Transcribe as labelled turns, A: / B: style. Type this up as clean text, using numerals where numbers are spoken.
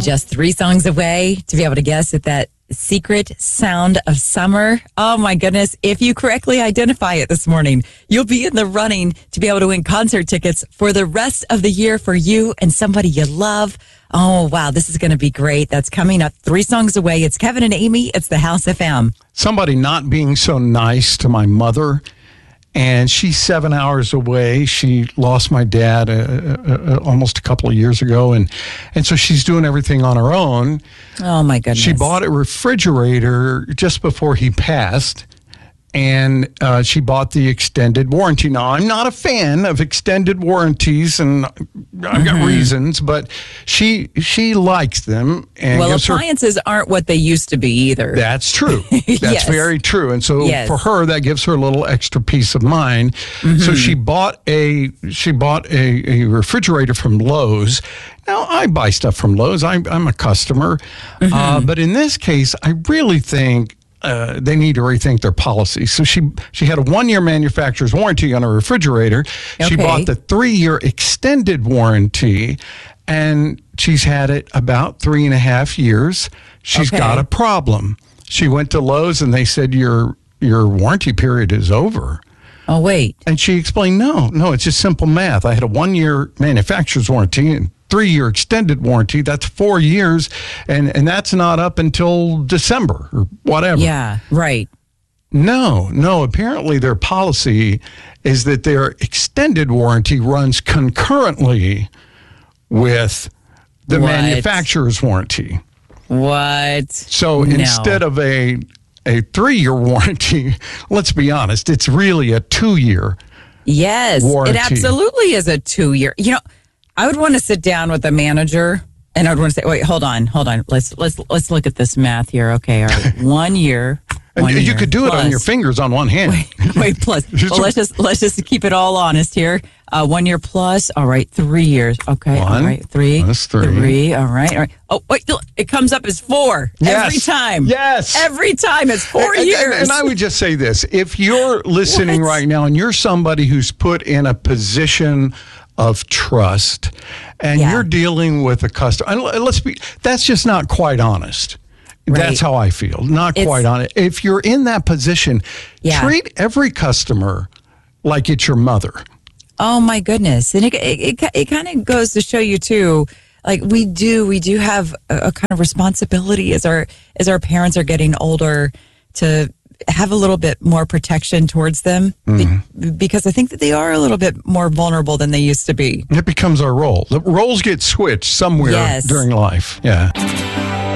A: just 3 songs away to be able to guess at that secret sound of summer. Oh my goodness. If you correctly identify it this morning, you'll be in the running to be able to win concert tickets for the rest of the year for you and somebody you love. Oh, wow. This is going to be great. That's coming up 3 songs away. It's Kevin and Amy. It's the House FM.
B: Somebody not being so nice to my mother. And she's 7 hours away. She lost my dad almost a couple of years ago. And so she's doing everything on her own.
A: Oh, my goodness.
B: She bought a refrigerator just before he passed. And she bought the extended warranty. Now, I'm not a fan of extended warranties, and I've got reasons, but she likes them. And
A: well, appliances aren't what they used to be either.
B: That's true. That's
A: Yes.
B: very true. And so for her, that gives her a little extra peace of mind. So she bought a refrigerator from Lowe's. Now, I buy stuff from Lowe's. I'm a customer. But in this case, I really think they need to rethink their policy. So she had a 1-year manufacturer's warranty on a refrigerator. She bought the 3-year extended warranty, and she's had it about 3.5 years. She's got a problem. She went to Lowe's, and they said, your warranty period is over.
A: Oh, wait.
B: And she explained, no, it's just simple math. I had a 1-year manufacturer's warranty and 3-year extended warranty. That's 4 years, and that's not up until December or whatever.
A: Yeah, right.
B: No. Apparently their policy is that their extended warranty runs concurrently with the manufacturer's warranty.
A: What?
B: So instead of a 3-year warranty, let's be honest, it's really a 2-year warranty.
A: It absolutely is a 2-year. You know, I would want to sit down with the manager, and I would want to say, "Wait, hold on. Let's look at this math here. Okay, all right, 1 year."
B: And you could do it on your fingers on one hand.
A: Wait, plus. Well, let's just keep it all honest here. 1 year plus. All right, 3 years. Okay, all right, 3.
B: Plus 3.
A: All right. Oh, wait, look, it comes up as 4 every time.
B: Yes.
A: Every time it's 4 years.
B: And I would just say this: if you're listening right now and you're somebody who's put in a position of trust, and you're dealing with a customer, and that's just not quite honest. Right. That's how I feel. Not quite honest. If you're in that position, treat every customer like it's your mother.
A: Oh my goodness. And it kind of goes to show you too, like we do have a kind of responsibility as our parents are getting older to have a little bit more protection towards them because I think that they are a little bit more vulnerable than they used to be.
B: It becomes our role. The roles get switched somewhere during life. Yeah.